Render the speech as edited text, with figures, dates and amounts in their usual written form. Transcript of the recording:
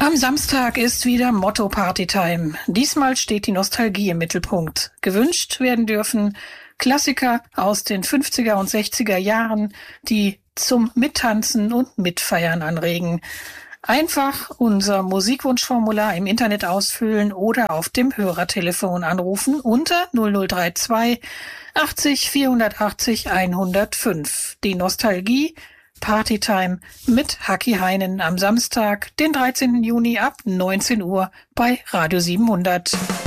Am Samstag ist wieder Motto Partytime. Diesmal steht die Nostalgie im Mittelpunkt. Gewünscht werden dürfen Klassiker aus den 50er und 60er Jahren, die zum Mittanzen und Mitfeiern anregen. Einfach unser Musikwunschformular im Internet ausfüllen oder auf dem Hörertelefon anrufen unter 0032 80 480 105. Die Nostalgie Partytime mit Haki Heinen am Samstag, den 13. Juni ab 19 Uhr bei Radio 700.